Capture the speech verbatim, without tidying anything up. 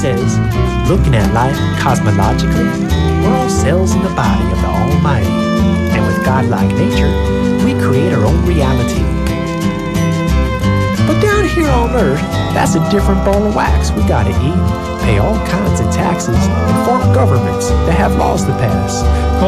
says, looking at life cosmologically, we're all cells in the body of the Almighty. And with godlike nature, we create our own reality. But down here on Earth, that's a different ball of wax. We gotta eat, pay all kinds of taxes, and form governments that have laws to pass.